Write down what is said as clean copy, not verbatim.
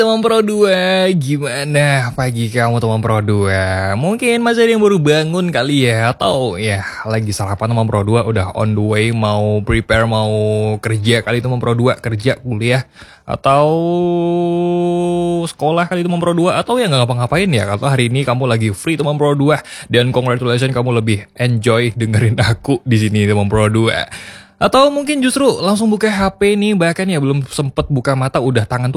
Teman Pro 2, gimana pagi kamu teman Pro 2? Mungkin masih ada yang baru bangun kali ya, atau ya lagi sarapan teman Pro 2, udah on the way mau prepare mau kerja kali teman Pro 2, kerja, kuliah, atau sekolah kali teman Pro 2, atau ya nggak ngapa-ngapain ya, atau hari ini kamu lagi free teman Pro 2, dan congratulations kamu lebih enjoy dengerin aku di sini teman Pro 2. Atau mungkin justru langsung buka HP nih, bahkan ya belum sempet buka mata udah tangan tuh